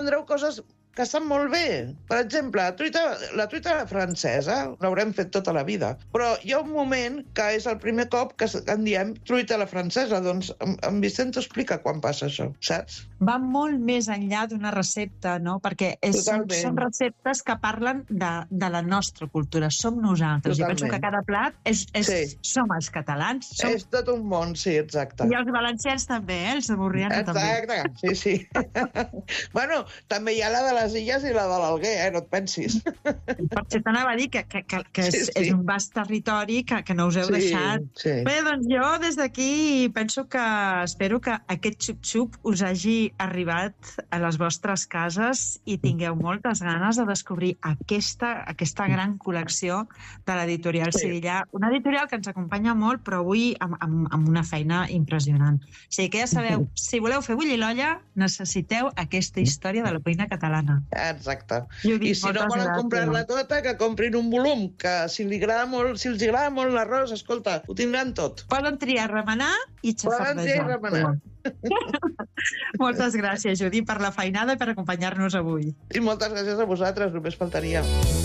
aprendreu coses que estan molt bé. Per exemple, la truita francesa l'haurem fet tota la vida, però hi ha un moment que és el primer cop que en diem truita a la francesa. Doncs en Vicent t'ho explica quan passa això, saps? Va molt més enllà d'una recepta, no? Perquè són receptes que parlen de la nostra cultura, som nosaltres. Jo penso que cada plat som els catalans. És tot un món, sí, exacte. I els valencians també, els avorrians també. Exacte, sí. Bueno, també hi ha la de les Illes i la de l'Alguer, no et pensis. Potser t'anava a dir que és un vast territori que no us heu deixat. Sí. Bé, doncs jo des d'aquí espero que aquest xup-xup us hagi arribat a les vostres cases i tingueu moltes ganes de descobrir aquesta gran col·lecció de l'editorial Sevillà. Una editorial que ens acompanya molt, però avui amb una feina impressionant. O sigui que ja sabeu, si voleu fer bullir l'olla, necessiteu aquesta història de la cuina catalana. Exacte. I si no volen comprar-la tota, que comprin un volum, que si els agrada molt l'arròs, escolta, ho tindran tot. Poden triar remenar i xafardejar. Moltes gràcies, Judit, per la feinada i per acompanyar-nos avui. I moltes gràcies a vosaltres, només faltaria.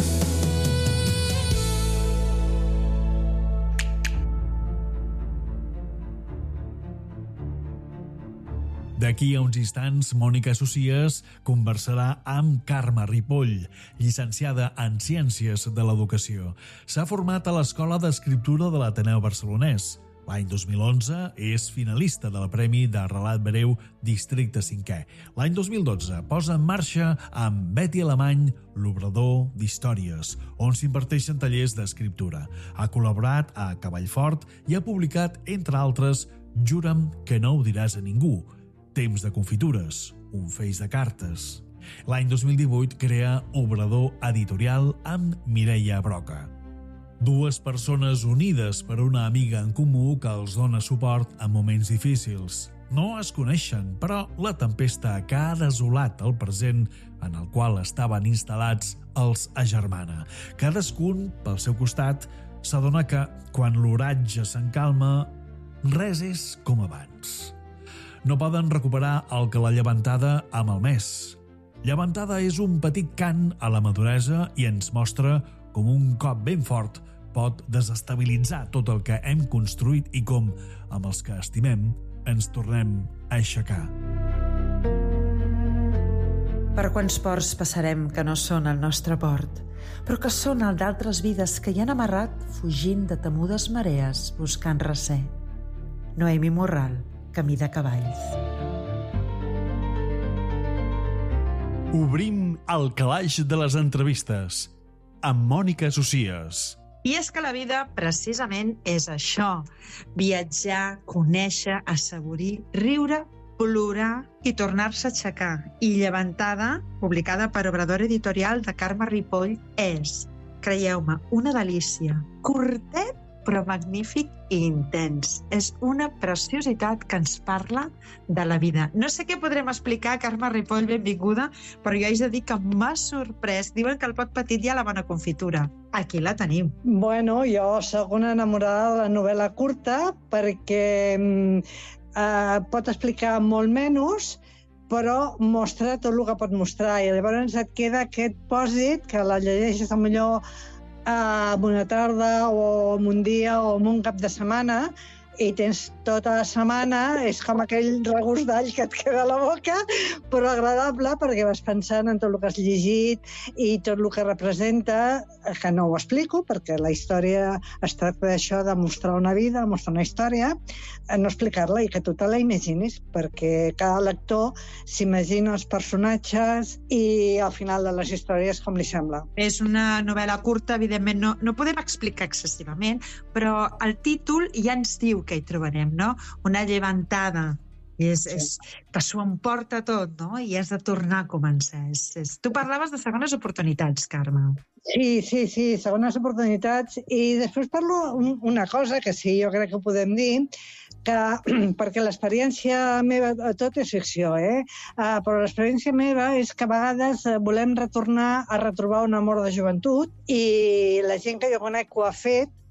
D'aquí a uns instants, Mònica Socias conversarà amb Carme Ripoll, llicenciada en Ciències de l'Educació. S'ha format a l'Escola d'Escriptura de l'Ateneu Barcelonès. L'any 2011 és finalista del Premi de Relat Breu Districte 5è. L'any 2012 posa en marxa amb Betty Alemany l'Obrador d'Històries, on s'imparteixen tallers d'escriptura. Ha col·laborat a Cavallfort i ha publicat, entre altres, Jura'm que no ho diràs a ningú, Temps de confitures, un feix de cartes. L'any 2018 crea Obrador Editorial amb Mireia Broca. Dues persones unides per una amiga en comú que els dona suport en moments difícils. No es coneixen, però la tempesta que ha desolat el present en el qual estaven instal·lats els agermana. Cadascun, pel seu costat, s'adona que, quan l'oratge s'encalma, res és com abans. No poden recuperar el que la llevantada ha malmès. Llevantada és un petit cant a la maduresa i ens mostra com un cop ben fort pot desestabilitzar tot el que hem construït i com, amb els que estimem, ens tornem a aixecar. Per quants ports passarem que no són el nostre port, però que són el d'altres vides que hi han amarrat fugint de temudes marees buscant recer. Noemi Morral, Camí de cavalls. Obrim el calaix de les entrevistes amb Mònica Socias. I és que la vida, precisament, és això. Viatjar, conèixer, assaborir, riure, plorar i tornar-se a aixecar. I Llevantada, publicada per Obrador Editorial de Carme Ripoll, és, creieu-me, una delícia. Curtet, però magnífic i intens. És una preciositat que ens parla de la vida. No sé què podrem explicar, Carme Ripoll, benvinguda, però jo haig de dir que m'ha sorprès. Diuen que el pot petit hi ha la bona confitura. Aquí la tenim. Bueno, jo soc una enamorada de la novel·la curta perquè pot explicar molt menys, però mostra tot el que pot mostrar. I llavors et queda aquest pòsit que la llegeixes millor en una tarda o en un dia o en un cap de setmana i tens tota la setmana, és com aquell regust d'all que et queda a la boca, però agradable perquè vas pensant en tot el que has llegit i tot el que representa, que no ho explico perquè la història es tracta d'això, de mostrar una vida, de mostrar una història, no explicar-la i que tu te la imaginis, perquè cada lector s'imagina els personatges i al final de les històries com li sembla. És una novel·la curta, evidentment no podem explicar excessivament, però el títol ja ens diu que hi trobarem, no? Una llevantada. Que s'ho emporta tot, no? I has de tornar a començar. Tu parlaves de segones oportunitats, Carme. Sí, segones oportunitats. I després parlo una cosa que sí, jo crec que ho podem dir, perquè l'experiència meva, tot és ficció, però l'experiència meva és que a vegades volem retornar a retrobar un amor de joventut i la gent que jo conec ho ha fet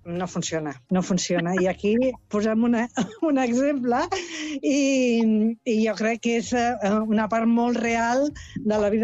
no funciona. I aquí posem un exemple i jo crec que és una part molt real de la vida